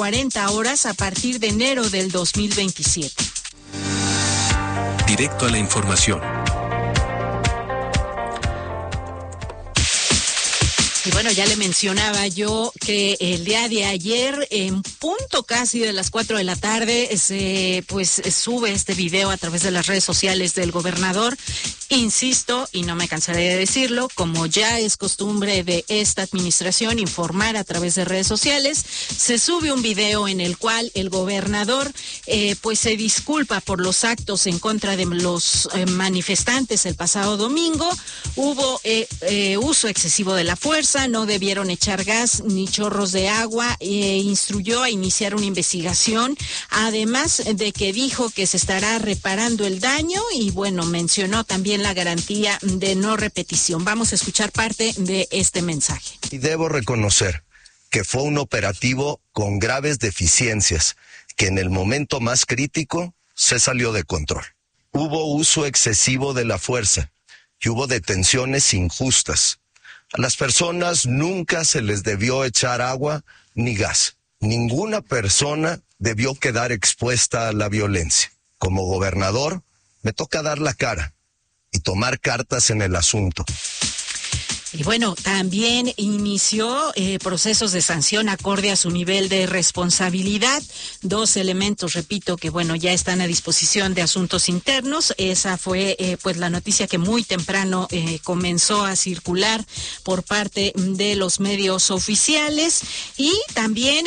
40 horas a partir de enero del 2027. Directo a la información. Y bueno, ya le mencionaba yo que el día de ayer, en punto casi de las 4 de la tarde, sube este video a través de las redes sociales del gobernador. Insisto, y no me cansaré de decirlo, como ya es costumbre de esta administración informar a través de redes sociales, se sube un video en el cual el gobernador se disculpa por los actos en contra de los manifestantes el pasado domingo. Hubo uso excesivo de la fuerza, no debieron echar gas ni chorros de agua, instruyó a iniciar una investigación, además de que dijo que se estará reparando el daño y bueno, mencionó también la garantía de no repetición. Vamos a escuchar parte de este mensaje. Y debo reconocer que fue un operativo con graves deficiencias, que en el momento más crítico se salió de control. Hubo uso excesivo de la fuerza y hubo detenciones injustas. A las personas nunca se les debió echar agua ni gas. Ninguna persona debió quedar expuesta a la violencia. Como gobernador, me toca dar la cara y tomar cartas en el asunto. Y bueno, también inició procesos de sanción acorde a su nivel de responsabilidad. 2 elementos, repito, que bueno, ya están a disposición de asuntos internos. Esa fue la noticia que muy temprano comenzó a circular por parte de los medios oficiales. Y también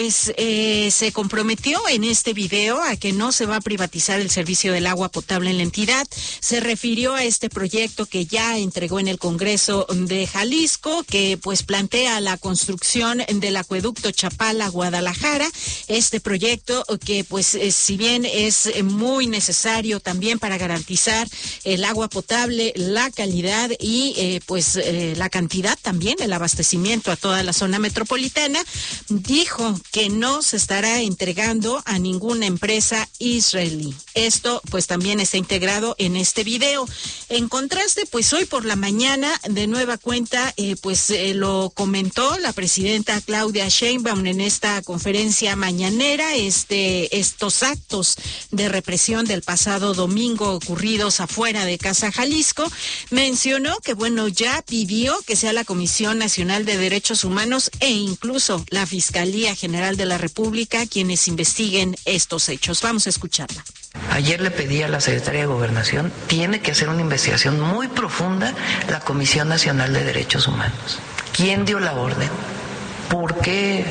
se comprometió en este video a que no se va a privatizar el servicio del agua potable en la entidad. Se refirió a este proyecto que ya entregó en el Congreso de Jalisco, que plantea la construcción del acueducto Chapala-Guadalajara. Este proyecto que si bien es muy necesario también para garantizar el agua potable, la calidad y la cantidad también, el abastecimiento a toda la zona metropolitana, dijo que no se estará entregando a ninguna empresa israelí. Esto también está integrado en este video. En contraste, hoy por la mañana, de nueva cuenta, lo comentó la presidenta Claudia Sheinbaum en esta conferencia mañanera, estos actos de represión del pasado domingo ocurridos afuera de Casa Jalisco. Mencionó que ya pidió que sea la Comisión Nacional de Derechos Humanos e incluso la Fiscalía General de la República quienes investiguen estos hechos. Vamos a escucharla. Ayer le pedí a la Secretaría de Gobernación, tiene que hacer una investigación muy profunda la Comisión Nacional de Derechos Humanos. ¿Quién dio la orden? ¿Por qué?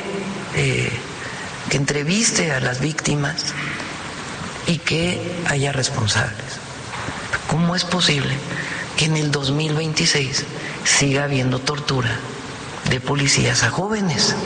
Que entreviste a las víctimas y que haya responsables. ¿Cómo es posible que en el 2026 siga habiendo tortura de policías a jóvenes?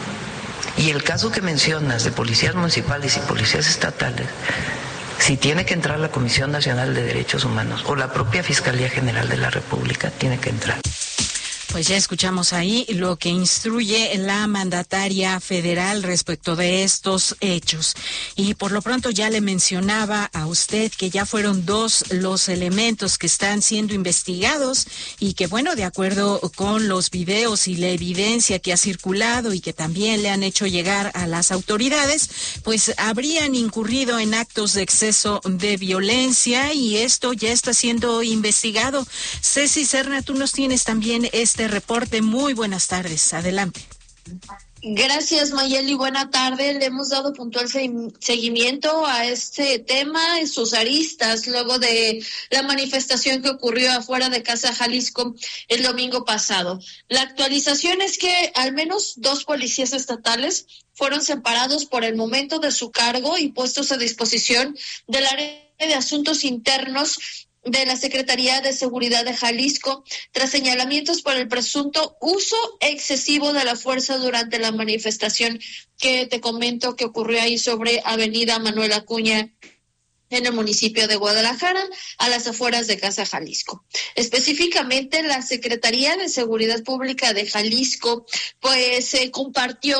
Y el caso que mencionas de policías municipales y policías estatales, si tiene que entrar la Comisión Nacional de Derechos Humanos o la propia Fiscalía General de la República, tiene que entrar. Pues ya escuchamos ahí lo que instruye la mandataria federal respecto de estos hechos. Y por lo pronto ya le mencionaba a usted que ya fueron 2 los elementos que están siendo investigados y que de acuerdo con los videos y la evidencia que ha circulado y que también le han hecho llegar a las autoridades, habrían incurrido en actos de exceso de violencia y esto ya está siendo investigado. Ceci Serna, tú nos tienes también este reporte. Muy buenas tardes, adelante. Gracias, Mayeli, buena tarde. Le hemos dado puntual seguimiento a este tema, sus aristas, luego de la manifestación que ocurrió afuera de Casa Jalisco el domingo pasado. La actualización es que al menos 2 policías estatales fueron separados por el momento de su cargo y puestos a disposición del área de asuntos internos de la Secretaría de Seguridad de Jalisco tras señalamientos por el presunto uso excesivo de la fuerza durante la manifestación que te comento que ocurrió ahí sobre Avenida Manuel Acuña en el municipio de Guadalajara, a las afueras de Casa Jalisco. Específicamente, la Secretaría de Seguridad Pública de Jalisco, compartió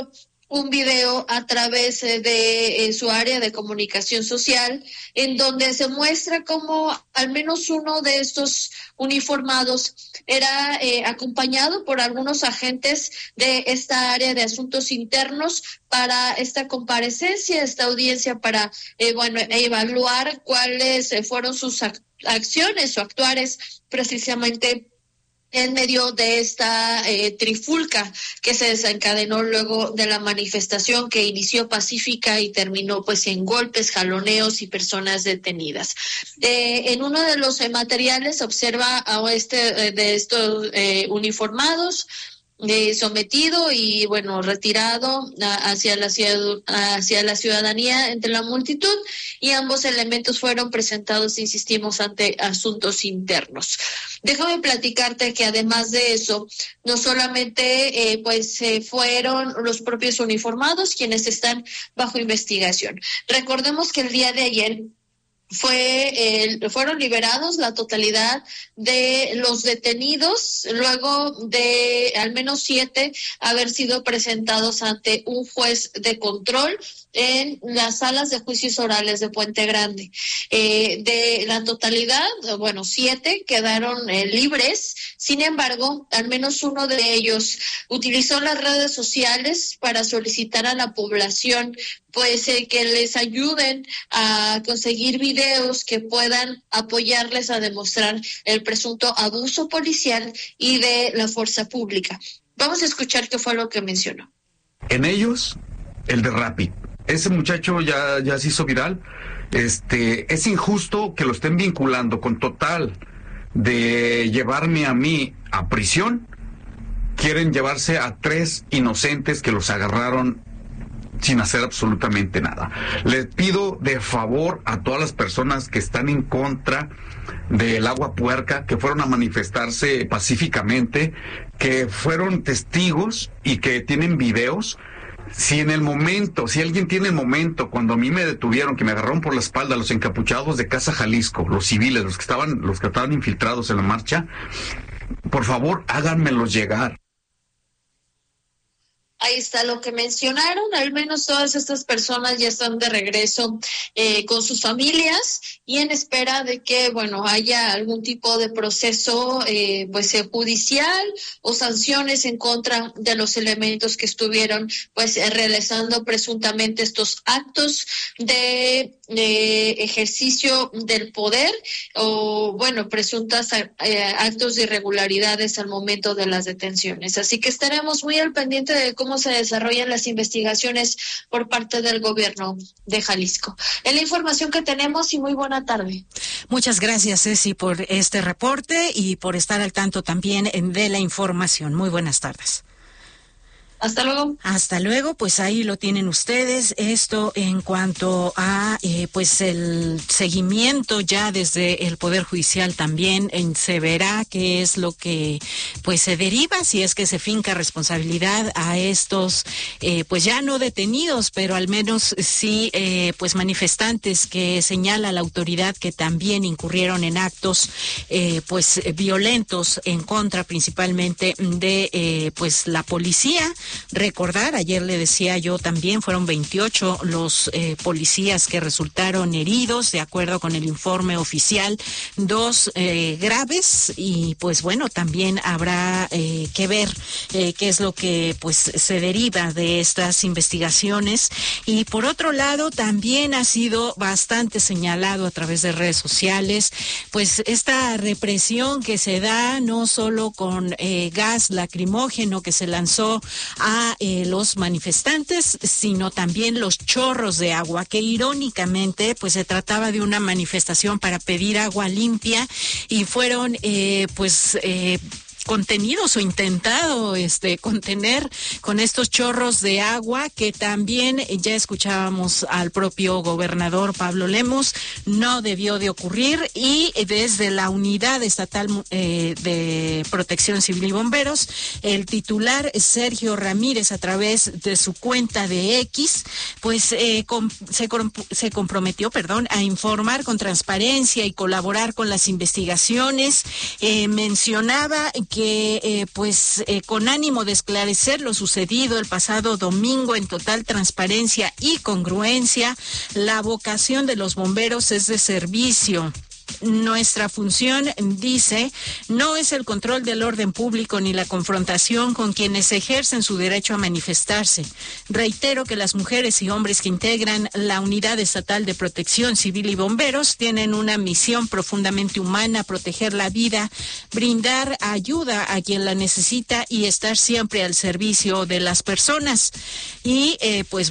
un video a través de su área de comunicación social, en donde se muestra cómo al menos uno de estos uniformados era acompañado por algunos agentes de esta área de asuntos internos para esta comparecencia, esta audiencia para evaluar cuáles fueron sus acciones o actuares precisamente en medio de esta trifulca que se desencadenó luego de la manifestación que inició pacífica y terminó pues en golpes, jaloneos y personas detenidas. En uno de los materiales se observa a de estos uniformados sometido y retirado hacia la ciudadanía entre la multitud, y ambos elementos fueron presentados, insistimos, ante asuntos internos. Déjame platicarte que además de eso, no solamente fueron los propios uniformados quienes están bajo investigación. Recordemos que el día de ayer fueron liberados la totalidad de los detenidos luego de al menos 7 haber sido presentados ante un juez de control en las salas de juicios orales de Puente Grande. De la totalidad, 7 quedaron libres. Sin embargo, al menos uno de ellos utilizó las redes sociales para solicitar a la población que les ayuden a conseguir videos que puedan apoyarles a demostrar el presunto abuso policial y de la fuerza pública. Vamos a escuchar qué fue lo que mencionó. En ellos, el de Rappi. Ese muchacho ya se hizo viral. Es injusto que lo estén vinculando con total de llevarme a mí a prisión. Quieren llevarse a 3 inocentes que los agarraron sin hacer absolutamente nada. Les pido de favor a todas las personas que están en contra del agua puerca, que fueron a manifestarse pacíficamente, que fueron testigos y que tienen videos. Si alguien tiene el momento, cuando a mí me detuvieron, que me agarraron por la espalda los encapuchados de Casa Jalisco, los civiles, los que estaban infiltrados en la marcha, por favor, háganmelos llegar. Ahí está lo que mencionaron, al menos todas estas personas ya están de regreso con sus familias y en espera de que, haya algún tipo de proceso judicial o sanciones en contra de los elementos que estuvieron realizando presuntamente estos actos de ejercicio del poder o presuntas actos de irregularidades al momento de las detenciones. Así que estaremos muy al pendiente de cómo se desarrollan las investigaciones por parte del gobierno de Jalisco. Es la información que tenemos y muy buena tarde. Muchas gracias, Ceci, por este reporte y por estar al tanto también de la información. Muy buenas tardes. Hasta luego. Hasta luego, pues ahí lo tienen ustedes. Esto en cuanto a el seguimiento ya desde el Poder Judicial también se verá qué es lo que se deriva, si es que se finca responsabilidad a estos ya no detenidos, pero al menos sí manifestantes que señala la autoridad que también incurrieron en actos violentos en contra principalmente de la policía. Recordar, ayer le decía yo también, fueron 28 los policías que resultaron heridos, de acuerdo con el informe oficial, 2 graves y también habrá que ver qué es lo que se deriva de estas investigaciones. Y por otro lado, también ha sido bastante señalado a través de redes sociales, esta represión que se da no solo con gas lacrimógeno que se lanzó a los manifestantes, sino también los chorros de agua, que irónicamente se trataba de una manifestación para pedir agua limpia y fueron contenidos o intentado contener con estos chorros de agua que también ya escuchábamos al propio gobernador Pablo Lemos, no debió de ocurrir, y desde la Unidad Estatal de Protección Civil y Bomberos, el titular Sergio Ramírez, a través de su cuenta de X, se comprometió, a informar con transparencia y colaborar con las investigaciones. Mencionaba que que con ánimo de esclarecer lo sucedido el pasado domingo en total transparencia y congruencia, la vocación de los bomberos es de servicio. Nuestra función, dice, no es el control del orden público ni la confrontación con quienes ejercen su derecho a manifestarse. Reitero que las mujeres y hombres que integran la Unidad Estatal de Protección Civil y Bomberos tienen una misión profundamente humana: proteger la vida, brindar ayuda a quien la necesita y estar siempre al servicio de las personas. Y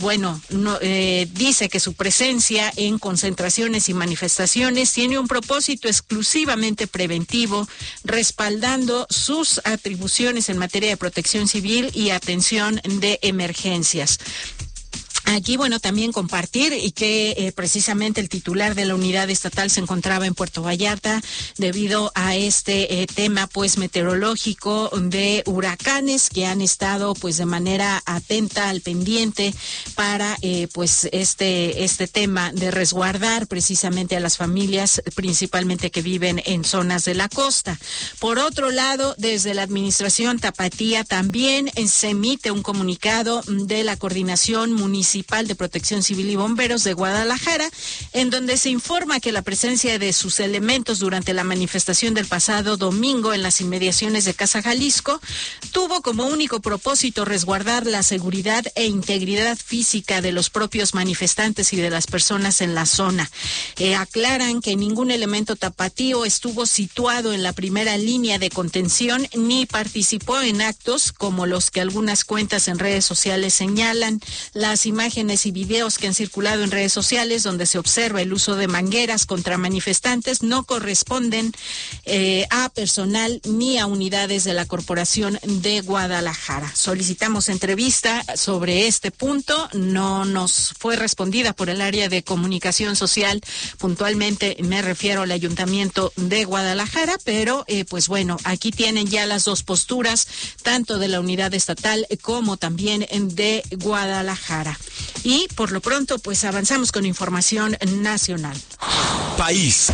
dice que su presencia en concentraciones y manifestaciones tiene un propósito exclusivamente preventivo, respaldando sus atribuciones en materia de protección civil y atención de emergencias. Aquí, también compartir y que precisamente el titular de la unidad estatal se encontraba en Puerto Vallarta debido a este tema, meteorológico de huracanes que han estado, de manera atenta al pendiente para, este tema de resguardar precisamente a las familias, principalmente que viven en zonas de la costa. Por otro lado, desde la administración tapatía también se emite un comunicado de la Coordinación Municipal de Protección Civil y Bomberos de Guadalajara, en donde se informa que la presencia de sus elementos durante la manifestación del pasado domingo en las inmediaciones de Casa Jalisco tuvo como único propósito resguardar la seguridad e integridad física de los propios manifestantes y de las personas en la zona. Aclaran que ningún elemento tapatío estuvo situado en la primera línea de contención ni participó en actos como los que algunas cuentas en redes sociales señalan. Las imágenes y videos que han circulado en redes sociales donde se observa el uso de mangueras contra manifestantes no corresponden a personal ni a unidades de la Corporación de Guadalajara. Solicitamos entrevista sobre este punto, no nos fue respondida por el área de comunicación social, puntualmente me refiero al Ayuntamiento de Guadalajara, pero aquí tienen ya las dos posturas, tanto de la unidad estatal como también de Guadalajara. Y por lo pronto, avanzamos con información nacional. País.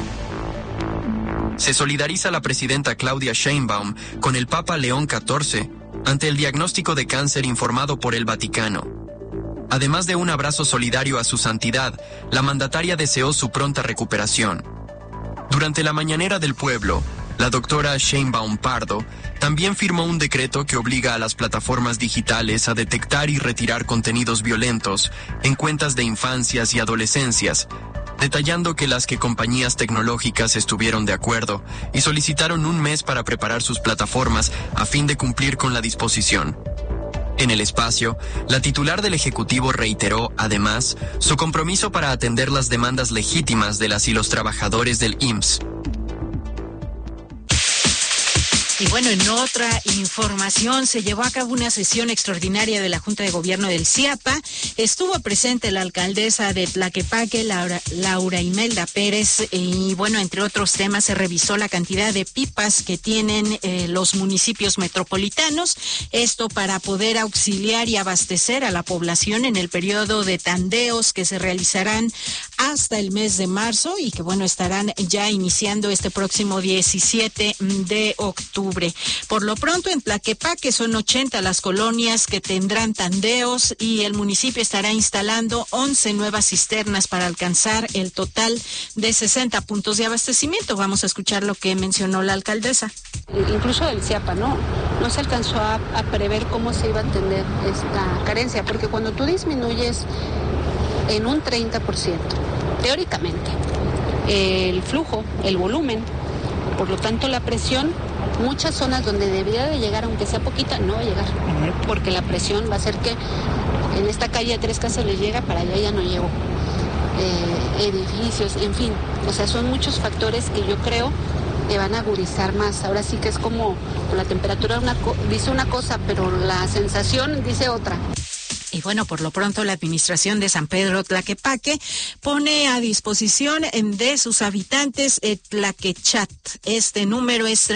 Se solidariza la presidenta Claudia Sheinbaum con el Papa León XIV ante el diagnóstico de cáncer informado por el Vaticano. Además de un abrazo solidario a su santidad, la mandataria deseó su pronta recuperación. Durante la mañanera del pueblo, la doctora Sheinbaum Pardo también firmó un decreto que obliga a las plataformas digitales a detectar y retirar contenidos violentos en cuentas de infancias y adolescencias, detallando que las compañías tecnológicas estuvieron de acuerdo y solicitaron un mes para preparar sus plataformas a fin de cumplir con la disposición. En el espacio, la titular del Ejecutivo reiteró, además, su compromiso para atender las demandas legítimas de las y los trabajadores del IMSS. Y en otra información, se llevó a cabo una sesión extraordinaria de la Junta de Gobierno del CIAPA. Estuvo presente la alcaldesa de Tlaquepaque, Laura Imelda Pérez, y entre otros temas se revisó la cantidad de pipas que tienen los municipios metropolitanos, esto para poder auxiliar y abastecer a la población en el periodo de tandeos que se realizarán hasta el mes de marzo y que estarán ya iniciando este próximo 17 de octubre. Por lo pronto, en Tlaquepaque son 80 las colonias que tendrán tandeos y el municipio estará instalando 11 nuevas cisternas para alcanzar el total de 60 puntos de abastecimiento. Vamos a escuchar lo que mencionó la alcaldesa. Incluso el CIAPA no se alcanzó a prever cómo se iba a atender esta carencia, porque cuando tú disminuyes en un 30%, teóricamente, el flujo, el volumen, por lo tanto la presión, muchas zonas donde debería de llegar, aunque sea poquita, no va a llegar, porque la presión va a hacer que en esta calle a 3 casas les llega, para allá ya no llego. Edificios, en fin, son muchos factores que yo creo que van a agudizar más. Ahora sí que es como la temperatura dice una cosa, pero la sensación dice otra. Y por lo pronto la administración de San Pedro Tlaquepaque pone a disposición de sus habitantes Tlaquechat. Este número es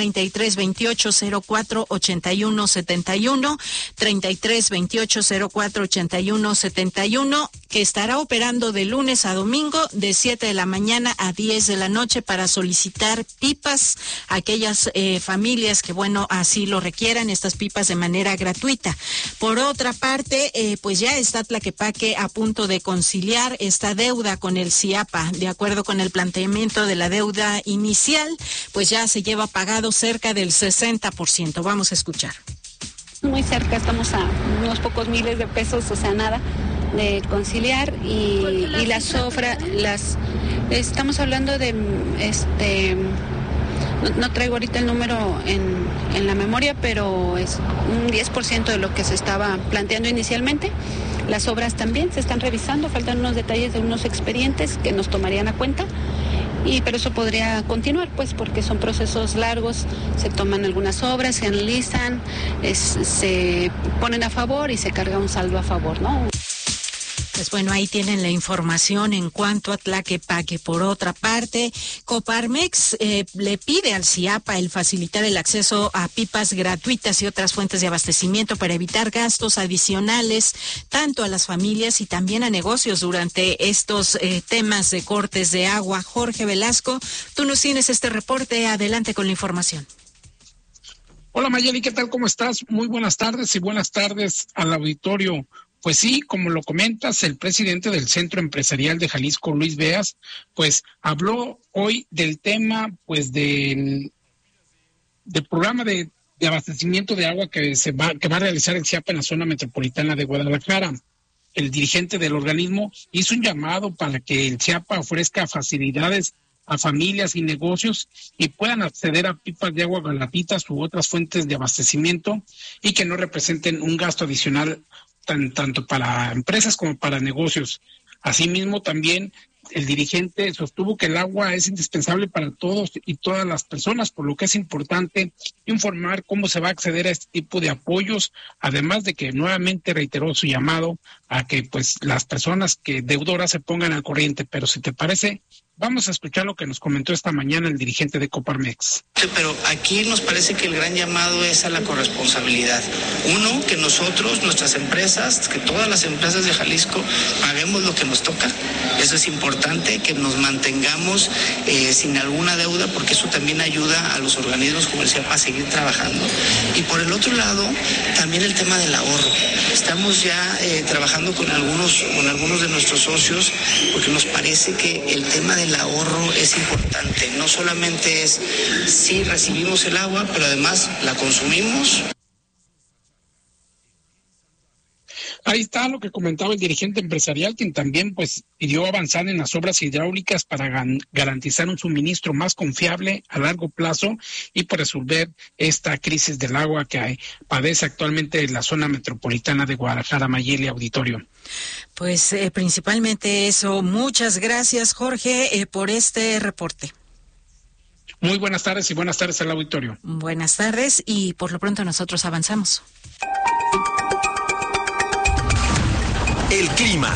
3328048171, 3328048171, que estará operando de lunes a domingo de 7 de la mañana a 10 de la noche para solicitar pipas a aquellas familias que, bueno, así lo requieran, estas pipas de manera gratuita. Por otra parte, pues ya está Tlaquepaque a punto de conciliar esta deuda con el CIAPA. De acuerdo con el planteamiento de la deuda inicial, pues ya se lleva pagado cerca del 60%. Vamos a escuchar. Muy cerca, estamos a unos pocos miles de pesos, o sea, nada de conciliar y las obras, estamos hablando de, no traigo ahorita el número en la memoria, pero es un 10% de lo que se estaba planteando inicialmente. Las obras también se están revisando, faltan unos detalles de unos expedientes que nos tomarían a cuenta. Pero eso podría continuar, pues, porque son procesos largos, se toman algunas obras, se analizan, se ponen a favor y se carga un saldo a favor, ¿no? Pues bueno, ahí tienen la información en cuanto a Tlaquepaque. Por otra parte, Coparmex le pide al CIAPA el facilitar el acceso a pipas gratuitas y otras fuentes de abastecimiento para evitar gastos adicionales tanto a las familias y también a negocios durante estos temas de cortes de agua. Jorge Velasco, tú nos tienes este reporte. Adelante con la información. Hola Mayeli, ¿qué tal? ¿Cómo estás? Muy buenas tardes y buenas tardes al auditorio. Pues sí, como lo comentas, el presidente del Centro Empresarial de Jalisco, Luis Beas, pues habló hoy del tema, pues del programa de abastecimiento de agua que va a realizar el CIAPA en la zona metropolitana de Guadalajara. El dirigente del organismo hizo un llamado para que el CIAPA ofrezca facilidades a familias y negocios y puedan acceder a pipas de agua gratuitas u otras fuentes de abastecimiento y que no representen un gasto adicional tanto para empresas como para negocios. Asimismo, también el dirigente sostuvo que el agua es indispensable para todos y todas las personas, por lo que es importante informar cómo se va a acceder a este tipo de apoyos, además de que nuevamente reiteró su llamado a que pues las personas que deudoras se pongan al corriente. Pero si te parece, vamos a escuchar lo que nos comentó esta mañana el dirigente de Coparmex. Pero aquí nos parece que el gran llamado es a la corresponsabilidad. Uno, que nosotros, nuestras empresas, que todas las empresas de Jalisco paguemos lo que nos toca. Eso es importante, que nos mantengamos sin alguna deuda, porque eso también ayuda a los organismos como el CIAPA a seguir trabajando. Y por el otro lado, también el tema del ahorro. Estamos ya trabajando con algunos de nuestros socios, porque nos parece que el tema del ahorro es importante. No solamente es si recibimos el agua, pero además la consumimos. Ahí está lo que comentaba el dirigente empresarial, quien también pues pidió avanzar en las obras hidráulicas para garantizar un suministro más confiable a largo plazo y para resolver esta crisis del agua que padece actualmente la zona metropolitana de Guadalajara. Mayeli, auditorio. Pues principalmente eso. Muchas gracias, Jorge, por este reporte. Muy buenas tardes y buenas tardes al auditorio. Buenas tardes y por lo pronto nosotros avanzamos. El clima.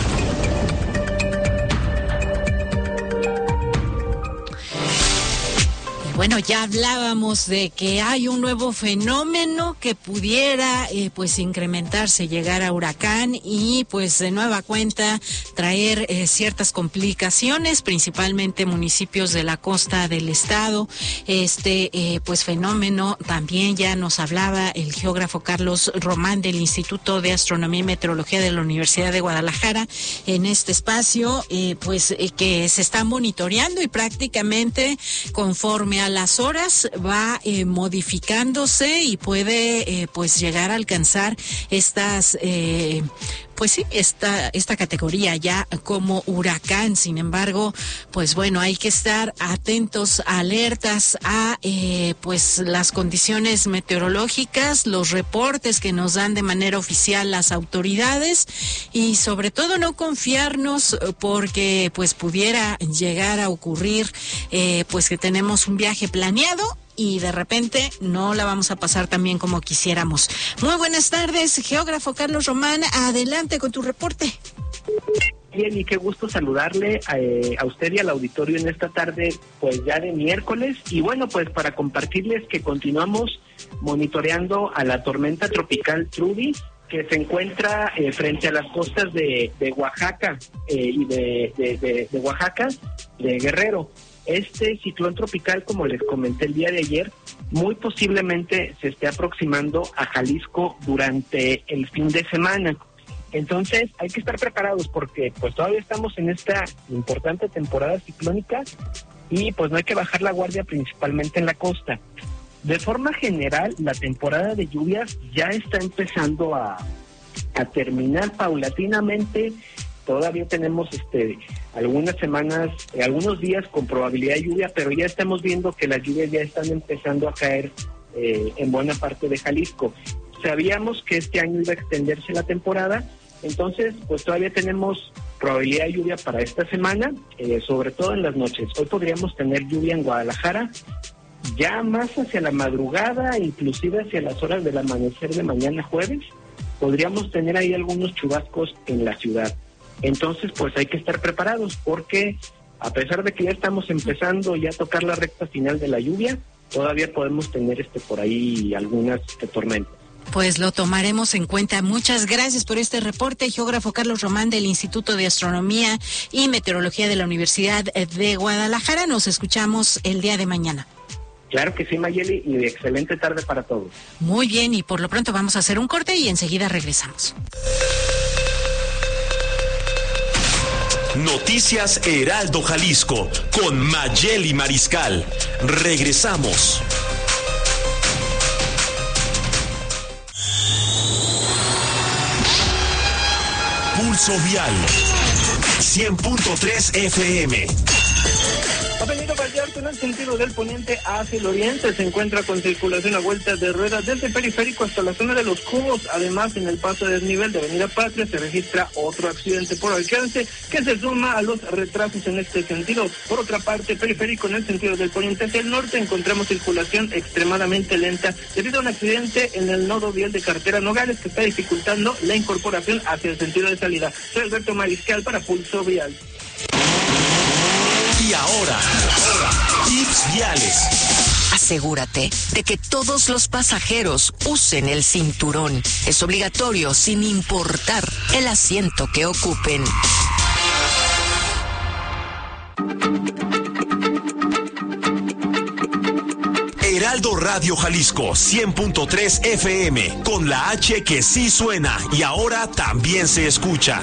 Bueno, ya hablábamos de que hay un nuevo fenómeno que pudiera pues incrementarse, llegar a huracán y pues de nueva cuenta traer ciertas complicaciones, principalmente municipios de la costa del estado. Pues fenómeno también ya nos hablaba el geógrafo Carlos Román del Instituto de Astronomía y Meteorología de la Universidad de Guadalajara en este espacio, que se está monitoreando y prácticamente conforme a las horas va modificándose y puede pues llegar a alcanzar estas esta categoría ya como huracán. Sin embargo, pues bueno, hay que estar atentos, alertas a pues las condiciones meteorológicas, los reportes que nos dan de manera oficial las autoridades y sobre todo no confiarnos porque pues pudiera llegar a ocurrir pues que tenemos un viaje planeado y de repente no la vamos a pasar tan bien como quisiéramos. Muy buenas tardes, geógrafo Carlos Román, adelante con tu reporte. Bien, y qué gusto saludarle a usted y al auditorio en esta tarde, pues ya de miércoles, y bueno, pues para compartirles que continuamos monitoreando a la tormenta tropical Trudy, que se encuentra frente a las costas de Oaxaca y de Oaxaca, de Guerrero. Este ciclón tropical, como les comenté el día de ayer, muy posiblemente se esté aproximando a Jalisco durante el fin de semana. Entonces hay que estar preparados porque pues todavía estamos en esta importante temporada ciclónica y pues no hay que bajar la guardia, principalmente en la costa. De forma general, la temporada de lluvias ya está empezando a terminar paulatinamente. Todavía tenemos algunas semanas, algunos días con probabilidad de lluvia, pero ya estamos viendo que las lluvias ya están empezando a caer en buena parte de Jalisco. Sabíamos que este año iba a extenderse la temporada, entonces pues todavía tenemos probabilidad de lluvia para esta semana, sobre todo en las noches. Hoy podríamos tener lluvia en Guadalajara, ya más hacia la madrugada, inclusive hacia las horas del amanecer de mañana jueves, podríamos tener ahí algunos chubascos en la ciudad. Entonces, pues hay que estar preparados porque a pesar de que ya estamos empezando ya a tocar la recta final de la lluvia, todavía podemos tener por ahí algunas tormentas. Pues lo tomaremos en cuenta. Muchas gracias por este reporte, geógrafo Carlos Román del Instituto de Astronomía y Meteorología de la Universidad de Guadalajara. Nos escuchamos el día de mañana. Claro que sí, Mayeli, y excelente tarde para todos. Muy bien, y por lo pronto vamos a hacer un corte y enseguida regresamos. Noticias Heraldo Jalisco con Mayeli Mariscal. Regresamos. Pulso Vial 100.3 FM. Avenida Vallarta en el sentido del poniente hacia el oriente se encuentra con circulación a vueltas de ruedas desde el periférico hasta la zona de Los Cubos. Además, en el paso de desnivel de Avenida Patria se registra otro accidente por alcance que se suma a los retrasos en este sentido. Por otra parte, periférico en el sentido del poniente hacia el norte encontramos circulación extremadamente lenta debido a un accidente en el nodo vial de Carretera Nogales que está dificultando la incorporación hacia el sentido de salida. Soy Alberto Mariscal para Pulso Vial. Y ahora, tips viales. Asegúrate de que todos los pasajeros usen el cinturón. Es obligatorio sin importar el asiento que ocupen. Heraldo Radio Jalisco 100.3 FM con la H que sí suena y ahora también se escucha.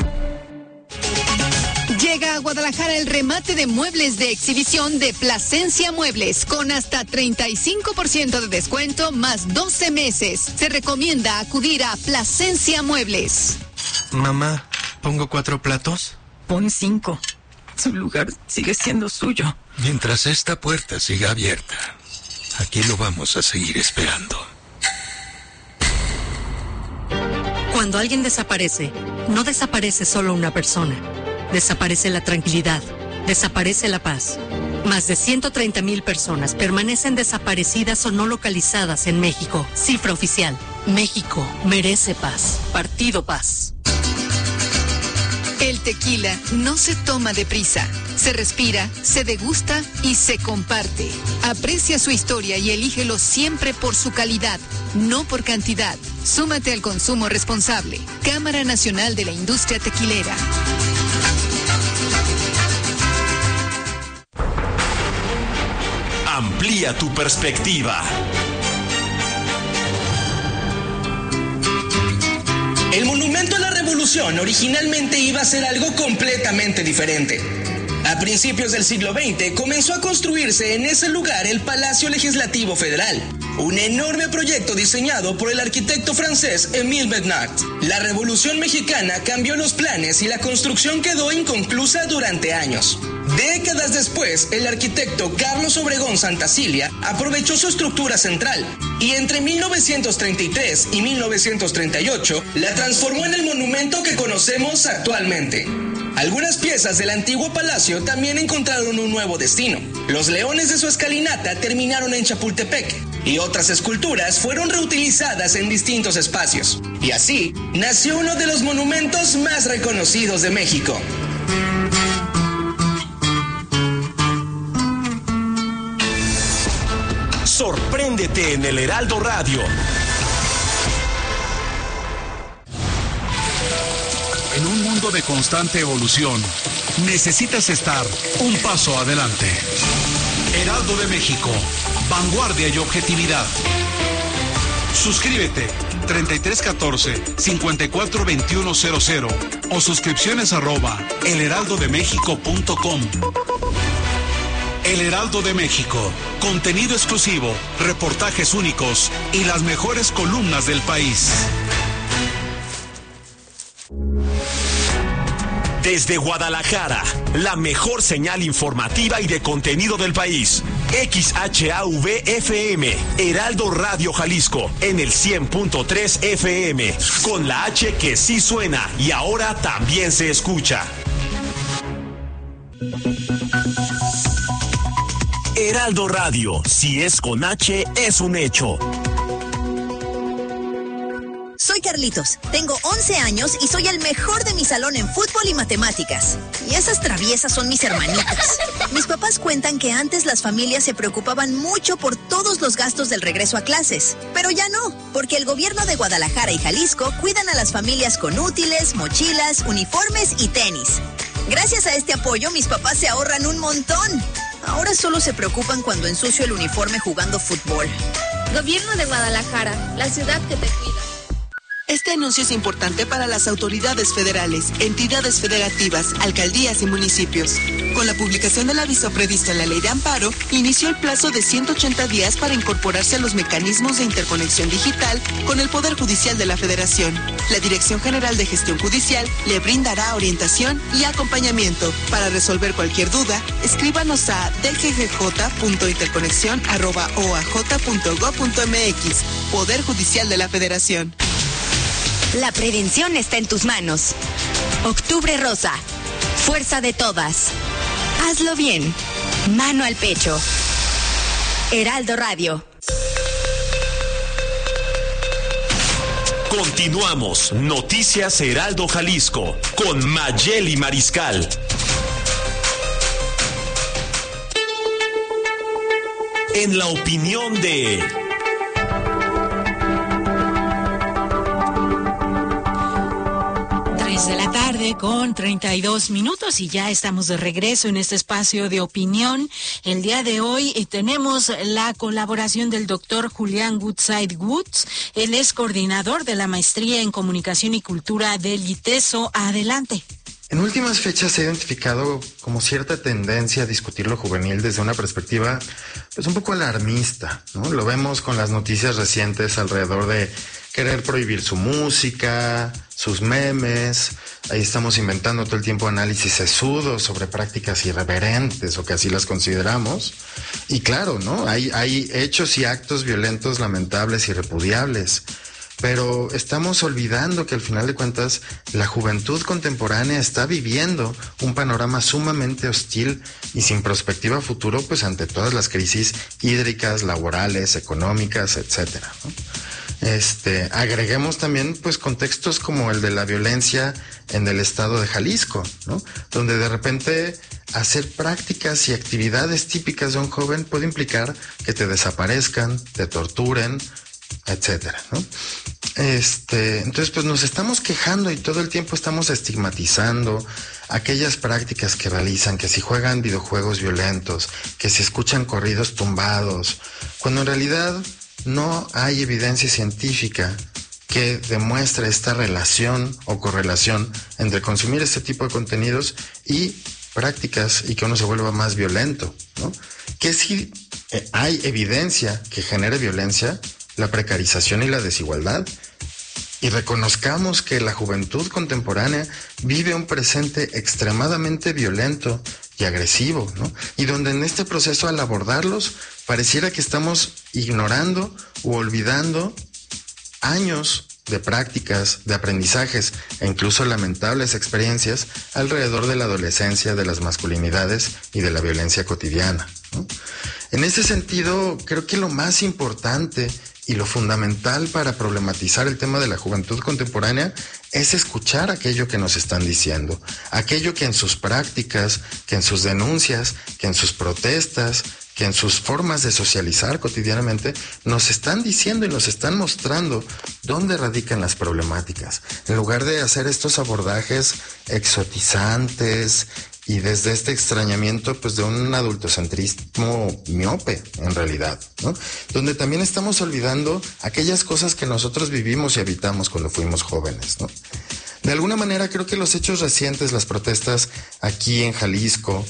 Llega a Guadalajara el remate de muebles de exhibición de Plasencia Muebles con hasta 35% de descuento más 12 meses. Se recomienda acudir a Plasencia Muebles. Mamá, ¿pongo 4 platos? Pon 5. Su lugar sigue siendo suyo. Mientras esta puerta siga abierta, aquí lo vamos a seguir esperando. Cuando alguien desaparece, no desaparece solo una persona. Desaparece la tranquilidad, desaparece la paz. Más de 130,000 personas permanecen desaparecidas o no localizadas en México. Cifra oficial. México merece paz. Partido Paz. El tequila no se toma deprisa. Se respira, se degusta y se comparte. Aprecia su historia y elígelo siempre por su calidad, no por cantidad. Súmate al consumo responsable. Cámara Nacional de la Industria Tequilera. Amplía tu perspectiva. El Monumento a la Revolución originalmente iba a ser algo completamente diferente. A principios del siglo XX comenzó a construirse en ese lugar el Palacio Legislativo Federal, un enorme proyecto diseñado por el arquitecto francés Émile Bernard. La Revolución Mexicana cambió los planes y la construcción quedó inconclusa durante años. Décadas después, el arquitecto Carlos Obregón Santacilia aprovechó su estructura central y entre 1933 y 1938 la transformó en el monumento que conocemos actualmente. Algunas piezas del antiguo palacio también encontraron un nuevo destino. Los leones de su escalinata terminaron en Chapultepec y otras esculturas fueron reutilizadas en distintos espacios. Y así nació uno de los monumentos más reconocidos de México. Sorpréndete en el Heraldo Radio. mundo de constante evolución, necesitas estar un paso adelante. Heraldo de México, vanguardia y objetividad. Suscríbete 3314-542100 o suscripciones @elheraldodemexico.com. El Heraldo de México, contenido exclusivo, reportajes únicos y las mejores columnas del país. Desde Guadalajara, la mejor señal informativa y de contenido del país. XHAV-FM, Heraldo Radio Jalisco, en el 100.3 FM, con la H que sí suena y ahora también se escucha. Heraldo Radio, si es con H, es un hecho. Soy Carlitos, tengo 11 años y soy el mejor de mi salón en fútbol y matemáticas. Y esas traviesas son mis hermanitas. Mis papás cuentan que antes las familias se preocupaban mucho por todos los gastos del regreso a clases. Pero ya no, porque el gobierno de Guadalajara y Jalisco cuidan a las familias con útiles, mochilas, uniformes y tenis. Gracias a este apoyo, mis papás se ahorran un montón. Ahora solo se preocupan cuando ensucio el uniforme jugando fútbol. Gobierno de Guadalajara, la ciudad que te cuida. Este anuncio es importante para las autoridades federales, entidades federativas, alcaldías y municipios. Con la publicación del aviso previsto en la Ley de Amparo, inició el plazo de 180 días para incorporarse a los mecanismos de interconexión digital con el Poder Judicial de la Federación. La Dirección General de Gestión Judicial le brindará orientación y acompañamiento. Para resolver cualquier duda, escríbanos a dggj.interconexión@oaj.gov.mx. Poder Judicial de la Federación. La prevención está en tus manos. Octubre Rosa. Fuerza de todas. Hazlo bien. Mano al pecho. Heraldo Radio. Continuamos. Noticias Heraldo Jalisco con Mayeli Mariscal. En la opinión de... 3:32 y ya estamos de regreso en este espacio de opinión. El día de hoy tenemos la colaboración del doctor Julián Woodside Woods. Él es coordinador de la Maestría en Comunicación y Cultura del ITESO. Adelante. En últimas fechas se ha identificado como cierta tendencia a discutir lo juvenil desde una perspectiva pues un poco alarmista, ¿no? Lo vemos con las noticias recientes alrededor de querer prohibir su música, sus memes. Ahí estamos inventando todo el tiempo análisis sesudos sobre prácticas irreverentes o que así las consideramos. Y claro, ¿no? Hay hechos y actos violentos lamentables y repudiables. Pero estamos olvidando que al final de cuentas la juventud contemporánea está viviendo un panorama sumamente hostil y sin perspectiva a futuro, pues ante todas las crisis hídricas, laborales, económicas, etcétera, ¿no? Agreguemos también pues contextos como el de la violencia en el estado de Jalisco, ¿no? Donde de repente hacer prácticas y actividades típicas de un joven puede implicar que te desaparezcan, te torturen, etcétera, ¿no? Entonces pues nos estamos quejando y todo el tiempo estamos estigmatizando aquellas prácticas que realizan, que si juegan videojuegos violentos, que si escuchan corridos tumbados, cuando en realidad no hay evidencia científica que demuestre esta relación o correlación entre consumir este tipo de contenidos y prácticas y que uno se vuelva más violento, ¿no? Que si hay evidencia que genere violencia, la precarización y la desigualdad, y reconozcamos que la juventud contemporánea vive un presente extremadamente violento y agresivo, ¿no? Y donde en este proceso, al abordarlos, pareciera que estamos ignorando u olvidando años de prácticas, de aprendizajes e incluso lamentables experiencias alrededor de la adolescencia, de las masculinidades y de la violencia cotidiana, ¿no? En ese sentido, creo que lo más importante y lo fundamental para problematizar el tema de la juventud contemporánea es escuchar aquello que nos están diciendo, aquello que en sus prácticas, que en sus denuncias, que en sus protestas, que en sus formas de socializar cotidianamente nos están diciendo y nos están mostrando dónde radican las problemáticas. En lugar de hacer estos abordajes exotizantes y desde este extrañamiento pues de un adultocentrismo miope en realidad, ¿no? Donde también estamos olvidando aquellas cosas que nosotros vivimos y habitamos cuando fuimos jóvenes, ¿no? De alguna manera creo que los hechos recientes, las protestas aquí en Jalisco,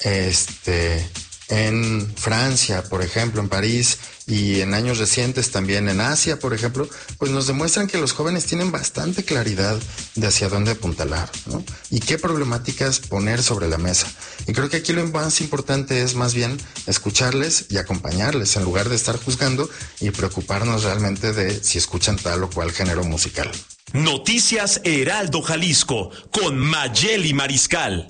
en Francia, por ejemplo, en París, y en años recientes también en Asia, por ejemplo, pues nos demuestran que los jóvenes tienen bastante claridad de hacia dónde apuntalar, ¿no? Y qué problemáticas poner sobre la mesa. Y creo que aquí lo más importante es más bien escucharles y acompañarles en lugar de estar juzgando y preocuparnos realmente de si escuchan tal o cual género musical. Noticias Heraldo Jalisco con Mayeli Mariscal.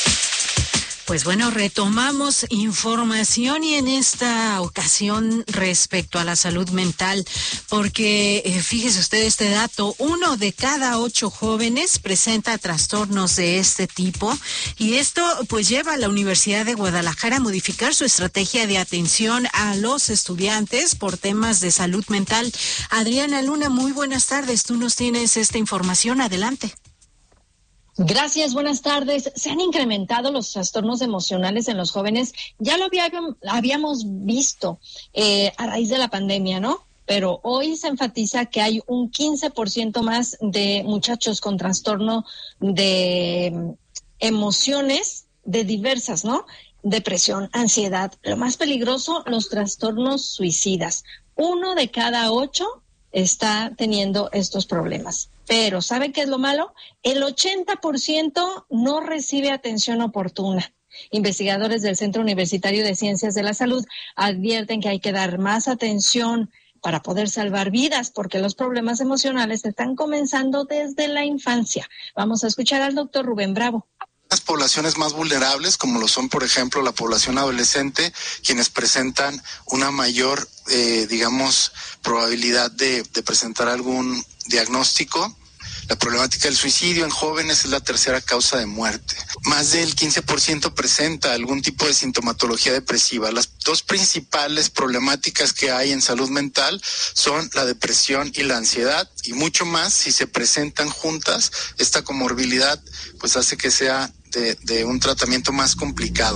Pues bueno, retomamos información y en esta ocasión respecto a la salud mental, porque fíjese usted este dato, 1 de cada 8 jóvenes presenta trastornos de este tipo y esto pues lleva a la Universidad de Guadalajara a modificar su estrategia de atención a los estudiantes por temas de salud mental. Adriana Luna, muy buenas tardes, tú nos tienes esta información, adelante. Gracias, buenas tardes. Se han incrementado los trastornos emocionales en los jóvenes. Ya lo habíamos visto a raíz de la pandemia, ¿no? Pero hoy se enfatiza que hay un 15% más de muchachos con trastorno de emociones de diversas, ¿no? Depresión, ansiedad. Lo más peligroso, los trastornos suicidas. 1 de cada 8 está teniendo estos problemas. Pero, ¿sabe qué es lo malo? El 80% no recibe atención oportuna. Investigadores del Centro Universitario de Ciencias de la Salud advierten que hay que dar más atención para poder salvar vidas, porque los problemas emocionales están comenzando desde la infancia. Vamos a escuchar al doctor Rubén Bravo. Las poblaciones más vulnerables, como lo son, por ejemplo, la población adolescente, quienes presentan una mayor, probabilidad de presentar algún diagnóstico. La problemática del suicidio en jóvenes es la tercera causa de muerte. Más del 15% presenta algún tipo de sintomatología depresiva. Las dos principales problemáticas que hay en salud mental son la depresión y la ansiedad, y mucho más si se presentan juntas. Esta comorbilidad pues hace que sea de un tratamiento más complicado.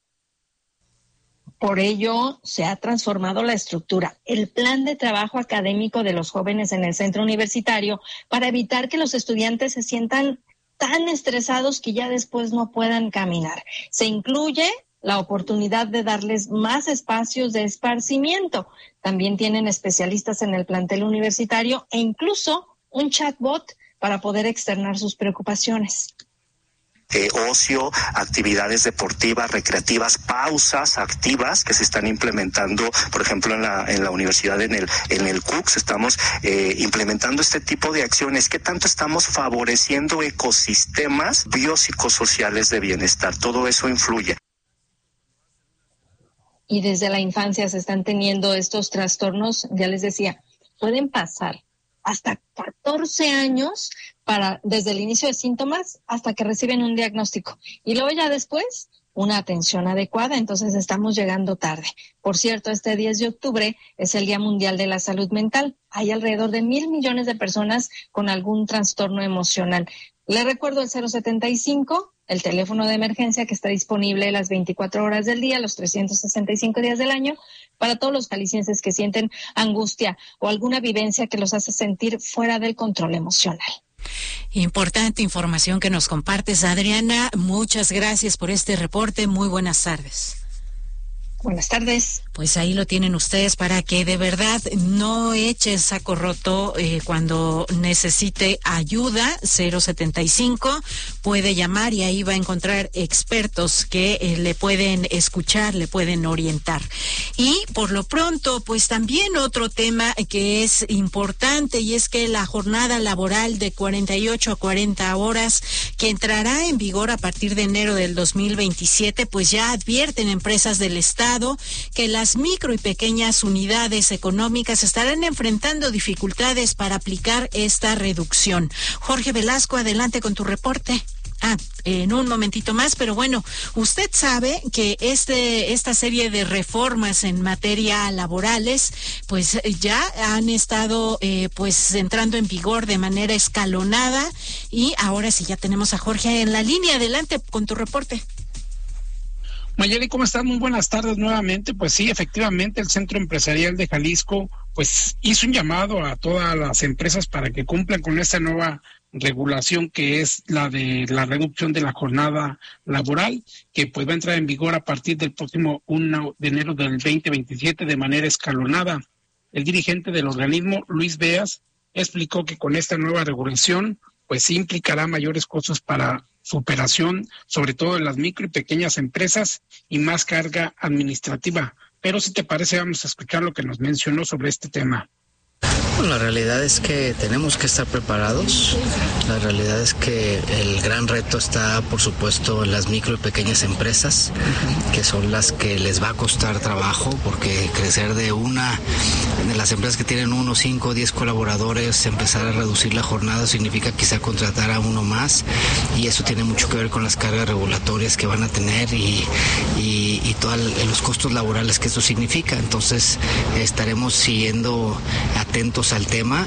Por ello, se ha transformado la estructura, el plan de trabajo académico de los jóvenes en el centro universitario para evitar que los estudiantes se sientan tan estresados que ya después no puedan caminar. Se incluye la oportunidad de darles más espacios de esparcimiento. También tienen especialistas en el plantel universitario e incluso un chatbot para poder externar sus preocupaciones. Ocio, actividades deportivas, recreativas, pausas activas que se están implementando, por ejemplo, en la universidad, en el CUCS, estamos implementando este tipo de acciones. ¿Qué tanto estamos favoreciendo ecosistemas biopsicosociales de bienestar? Todo eso influye. Y desde la infancia se están teniendo estos trastornos, ya les decía, pueden pasar hasta 14 años desde el inicio de síntomas hasta que reciben un diagnóstico. Y luego ya después, una atención adecuada, entonces estamos llegando tarde. Por cierto, este 10 de octubre es el Día Mundial de la Salud Mental. Hay alrededor de 1,000 millones de personas con algún trastorno emocional. Le recuerdo el 075, el teléfono de emergencia que está disponible las 24 horas del día, los 365 días del año, para todos los jaliscienses que sienten angustia o alguna vivencia que los hace sentir fuera del control emocional. Importante información que nos compartes, Adriana. Muchas gracias por este reporte. Muy buenas tardes. Buenas tardes. Pues ahí lo tienen ustedes para que de verdad no eche el saco roto cuando necesite ayuda. 075 puede llamar y ahí va a encontrar expertos que le pueden escuchar, le pueden orientar. Y por lo pronto, pues también otro tema que es importante, y es que la jornada laboral de 48 a 40 horas que entrará en vigor a partir de enero del 2027, pues ya advierten empresas del Estado que las micro y pequeñas unidades económicas estarán enfrentando dificultades para aplicar esta reducción. Jorge Velasco, adelante con tu reporte. en un momentito más, pero bueno, usted sabe que esta serie de reformas en materia laborales, pues ya han estado pues entrando en vigor de manera escalonada, y ahora sí ya tenemos a Jorge en la línea. Adelante con tu reporte. Mayeli, ¿cómo estás? Muy buenas tardes nuevamente. Pues sí, efectivamente, el Centro Empresarial de Jalisco pues hizo un llamado a todas las empresas para que cumplan con esta nueva regulación, que es la de la reducción de la jornada laboral, que pues va a entrar en vigor a partir del próximo 1 de enero del 2027 de manera escalonada. El dirigente del organismo, Luis Beas, explicó que con esta nueva regulación pues sí implicará mayores costos para su operación, sobre todo en las micro y pequeñas empresas, y más carga administrativa. Pero si te parece, vamos a escuchar lo que nos mencionó sobre este tema. La realidad es que tenemos que estar preparados. La realidad es que el gran reto está, por supuesto, en las micro y pequeñas empresas, que son las que les va a costar trabajo, porque crecer de las empresas que tienen 1, 5, 10 colaboradores, empezar a reducir la jornada significa quizá contratar a uno más, y eso tiene mucho que ver con las cargas regulatorias que van a tener y todos los costos laborales que esto significa. Entonces estaremos siguiendo atentos al tema.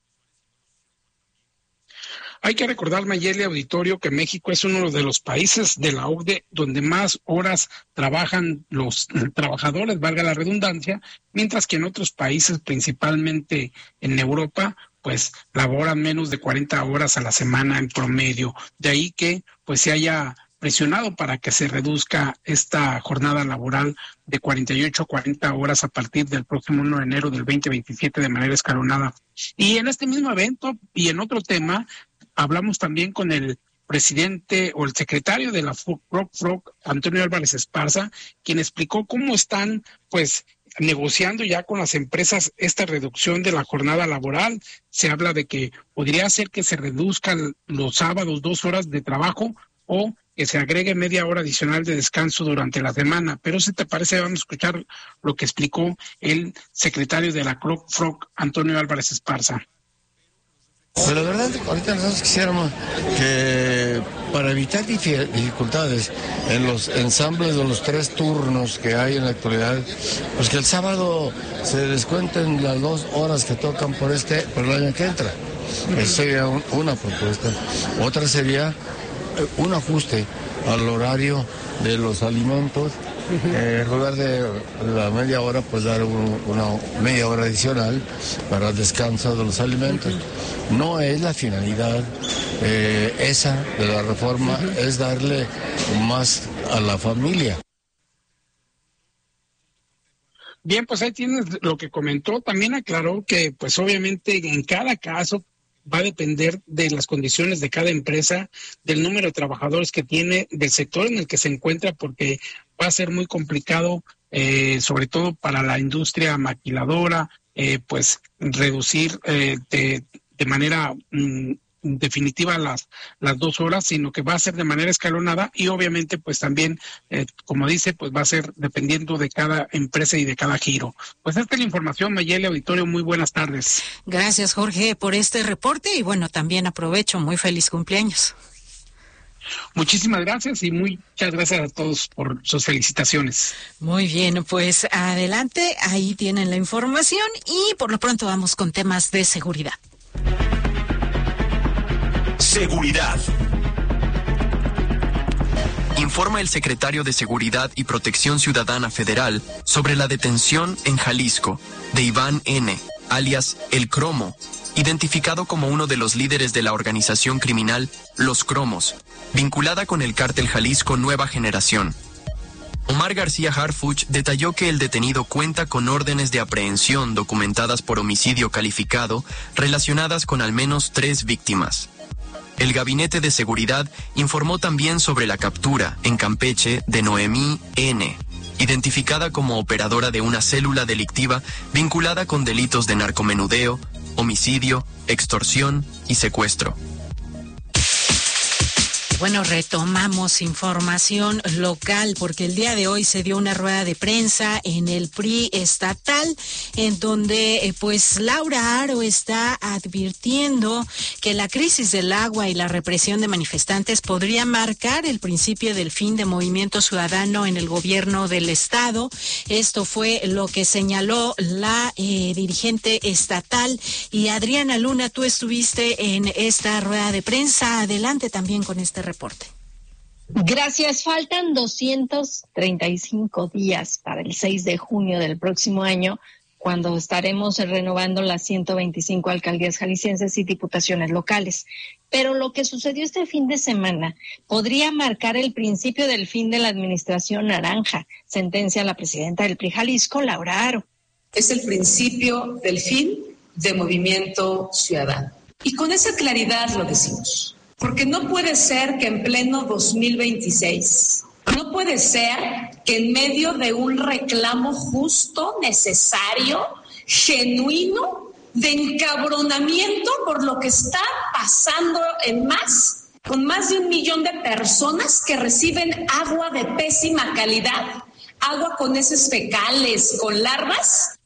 Hay que recordar, Mayeli, auditorio, que México es uno de los países de la OCDE donde más horas trabajan los trabajadores, valga la redundancia, mientras que en otros países, principalmente en Europa, pues laboran menos de 40 horas a la semana en promedio. De ahí que pues se haya presionado para que se reduzca esta jornada laboral de 48 a 40 horas a partir del próximo 1 de enero del 2027 de manera escalonada. Y en este mismo evento y en otro tema, hablamos también con el presidente o el secretario de la FROC, Antonio Álvarez Esparza, quien explicó cómo están pues negociando ya con las empresas esta reducción de la jornada laboral. Se habla de que podría ser que se reduzcan los sábados 2 horas de trabajo, o que se agregue media hora adicional de descanso durante la semana. Pero si te parece, vamos a escuchar lo que explicó el secretario de la FROC, Antonio Álvarez Esparza. Pues la verdad, ahorita nosotros quisiéramos que, para evitar dificultades en los ensambles de los 3 turnos que hay en la actualidad, pues que el sábado se descuenten las 2 horas que tocan por el año que entra. Esa sería una propuesta. Otra sería un ajuste al horario de los alimentos. En lugar de la media hora, pues dar una media hora adicional para el descanso de los alimentos. No es la finalidad esa de la reforma, es darle más a la familia. Bien, pues ahí tienes lo que comentó. También aclaró que pues obviamente en cada caso va a depender de las condiciones de cada empresa, del número de trabajadores que tiene, del sector en el que se encuentra, porque va a ser muy complicado, sobre todo para la industria maquiladora, pues reducir de manera definitiva las 2 horas, sino que va a ser de manera escalonada, y obviamente pues también, como dice, pues va a ser dependiendo de cada empresa y de cada giro. Pues esta es la información, Mayeli, auditorio, muy buenas tardes. Gracias, Jorge, por este reporte, y bueno, también aprovecho, muy feliz cumpleaños. Muchísimas gracias y muchas gracias a todos por sus felicitaciones. Muy bien, pues adelante, ahí tienen la información, y por lo pronto vamos con temas de seguridad. Seguridad. Informa el secretario de Seguridad y Protección Ciudadana Federal sobre la detención en Jalisco de Iván N., alias El Cromo, identificado como uno de los líderes de la organización criminal Los Cromos, vinculada con el cártel Jalisco Nueva Generación. Omar García Harfuch detalló que el detenido cuenta con órdenes de aprehensión documentadas por homicidio calificado relacionadas con al menos 3 víctimas. El Gabinete de Seguridad informó también sobre la captura en Campeche de Noemí N., identificada como operadora de una célula delictiva vinculada con delitos de Bueno, retomamos información local porque el día de hoy se dio una rueda de prensa en el PRI estatal en donde pues Laura Aro está advirtiendo que la crisis del agua y la represión de manifestantes podría marcar el principio del fin de Movimiento Ciudadano en el gobierno del estado. Esto fue lo que señaló la dirigente estatal. Y Adriana Luna, tú estuviste en esta rueda de prensa. Adelante también con este reporte. Gracias. Faltan 235 días para el 6 de junio del próximo año, cuando estaremos renovando las 125 alcaldías jaliscienses y diputaciones locales. Pero lo que sucedió este fin de semana podría marcar el principio del fin de la administración naranja, sentencia la presidenta del PRI Jalisco, Laura Aro. Es el principio del fin de Movimiento Ciudadano. Y con esa claridad lo decimos. Porque no puede ser que en pleno 2026, no puede ser que en medio de un reclamo justo, necesario, genuino, de encabronamiento por lo que está pasando con más de 1 millón de personas que reciben agua de pésima calidad, agua con heces fecales, con larvas.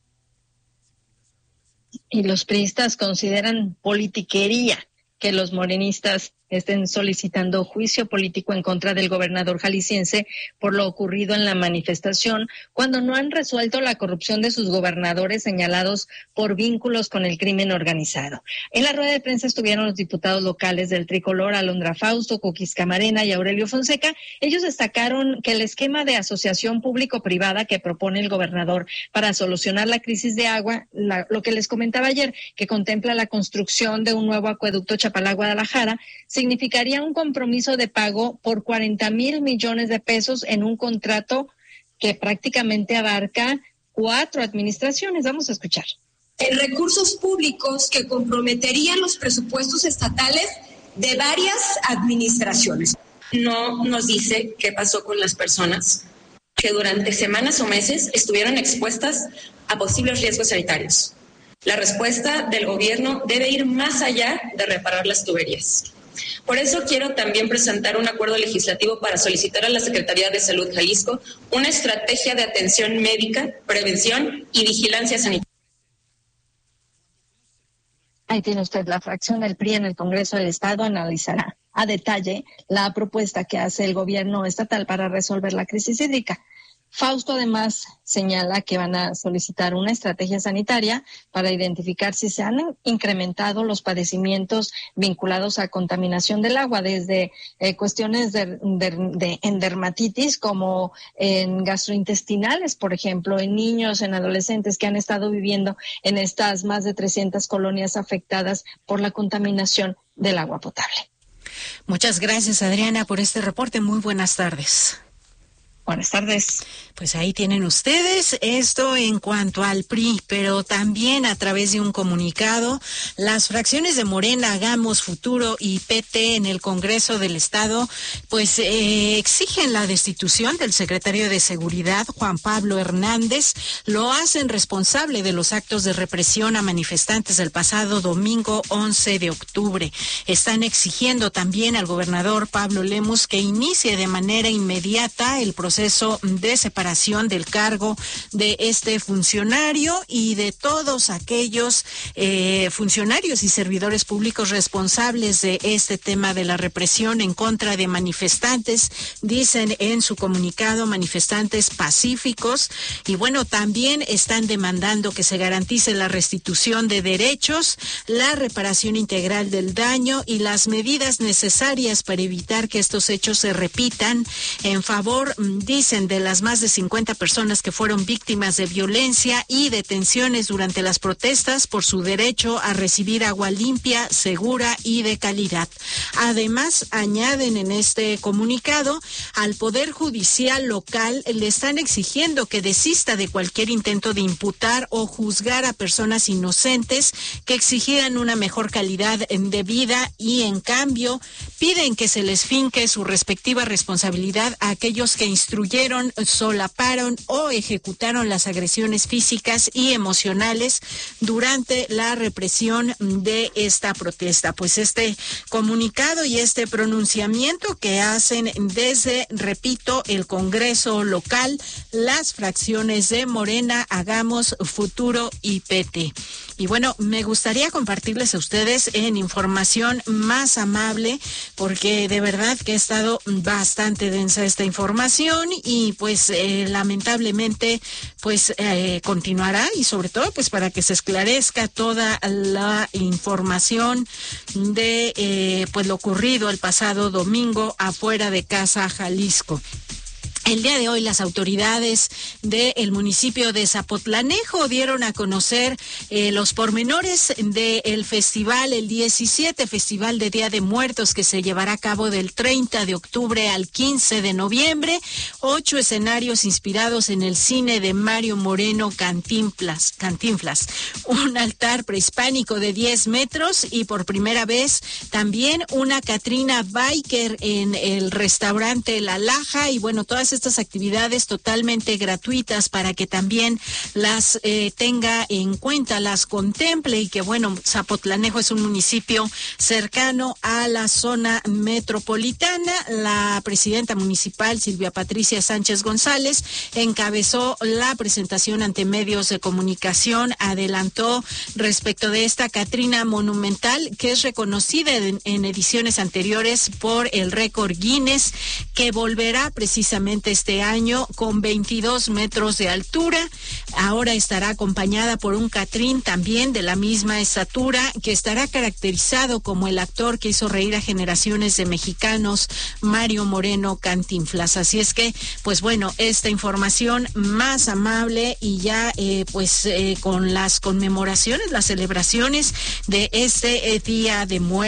Y los priistas consideran politiquería que los morenistas estén solicitando juicio político en contra del gobernador jalisciense por lo ocurrido en la manifestación, cuando no han resuelto la corrupción de sus gobernadores señalados por vínculos con el crimen organizado. En la rueda de prensa estuvieron los diputados locales del Tricolor, Alondra Fausto, Coquis Camarena y Aurelio Fonseca. Ellos destacaron que el esquema de asociación público-privada que propone el gobernador para solucionar la crisis de agua, lo que les comentaba ayer, que contempla la construcción de un nuevo acueducto Chapala-Guadalajara, significaría un compromiso de pago por 40,000 millones de pesos en un contrato que prácticamente abarca 4 administraciones. Vamos a escuchar. En recursos públicos que comprometerían los presupuestos estatales de varias administraciones. No nos dice qué pasó con las personas que durante semanas o meses estuvieron expuestas a posibles riesgos sanitarios. La respuesta del gobierno debe ir más allá de reparar las tuberías. Por eso quiero también presentar un acuerdo legislativo para solicitar a la Secretaría de Salud Jalisco una estrategia de atención médica, prevención y vigilancia sanitaria. Ahí tiene usted. La fracción del PRI en el Congreso del Estado analizará a detalle la propuesta que hace el gobierno estatal para resolver la crisis hídrica. Fausto además señala que van a solicitar una estrategia sanitaria para identificar si se han incrementado los padecimientos vinculados a contaminación del agua, desde cuestiones en dermatitis como en gastrointestinales, por ejemplo, en niños, en adolescentes que han estado viviendo en estas más de 300 colonias afectadas por la contaminación del agua potable. Muchas gracias, Adriana, por este reporte. Muy buenas tardes. Buenas tardes. Pues ahí tienen ustedes esto en cuanto al PRI, pero también a través de un comunicado, las fracciones de Morena, Hagamos Futuro y PT en el Congreso del Estado, pues exigen la destitución del secretario de Seguridad, Juan Pablo Hernández. Lo hacen responsable de los actos de represión a manifestantes del pasado domingo 11 de octubre. Están exigiendo también al gobernador Pablo Lemus que inicie de manera inmediata el proceso de separación del cargo de este funcionario y de todos aquellos funcionarios y servidores públicos responsables de este tema de la represión en contra de manifestantes, dicen en su comunicado, manifestantes pacíficos. Y bueno, también están demandando que se garantice la restitución de derechos, la reparación integral del daño y las medidas necesarias para evitar que estos hechos se repitan en favor, dicen, de las más de 50 personas que fueron víctimas de violencia y detenciones durante las protestas por su derecho a recibir agua limpia, segura y de calidad. Además, añaden en este comunicado, al Poder Judicial local le están exigiendo que desista de cualquier intento de imputar o juzgar a personas inocentes, que exigían una mejor calidad de vida y en cambio piden que se les finque su respectiva responsabilidad a aquellos que instruyen obstruyeron, solaparon o ejecutaron las agresiones físicas y emocionales durante la represión de esta protesta. Pues este comunicado y este pronunciamiento que hacen desde, repito, el Congreso local, las fracciones de Morena, Hagamos Futuro y PT. Y bueno, me gustaría compartirles a ustedes en información más amable, porque de verdad que ha estado bastante densa esta información y pues lamentablemente pues continuará, y sobre todo pues para que se esclarezca toda la información de pues lo ocurrido el pasado domingo afuera de Casa Jalisco. El día de hoy las autoridades del municipio de Zapotlanejo dieron a conocer los pormenores del festival, el 17 Festival de Día de Muertos, que se llevará a cabo del 30 de octubre al 15 de noviembre. 8 escenarios inspirados en el cine de Mario Moreno Cantinflas. Un altar prehispánico de 10 metros y por primera vez también una Catrina Biker en el restaurante La Laja. Y bueno, todas estas actividades totalmente gratuitas para que también las tenga en cuenta, las contemple, y que bueno, Zapotlanejo es un municipio cercano a la zona metropolitana. La presidenta municipal, Silvia Patricia Sánchez González, encabezó la presentación ante medios de comunicación, adelantó respecto de esta Catrina monumental, que es reconocida en ediciones anteriores por el récord Guinness, que volverá precisamente este año con 22 metros de altura. Ahora estará acompañada por un Catrín también de la misma estatura, que estará caracterizado como el actor que hizo reír a generaciones de mexicanos, Mario Moreno Cantinflas. Así es que, pues bueno, esta información más amable y ya con las conmemoraciones, las celebraciones de este Día de Muertos